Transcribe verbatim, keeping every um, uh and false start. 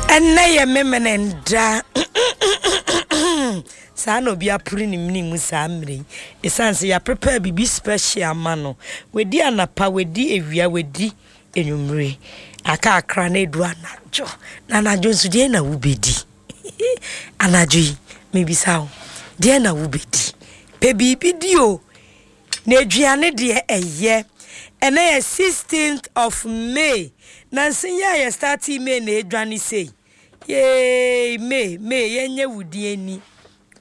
Ena ye memenenda sa no bia puri ni mnimu sa amre esanse ya prepare bibi special mano wedi anapa wedi ewia wedi enumre aka akra na edu anajo na anajo nso de na wubedi anajo yi mebisa wo de na wubedi pe bibi di o na aduane de eye ena ye sixteenth of May na nsinya ye start May na aduane sei. Yay, me, me, yenye wudi eni.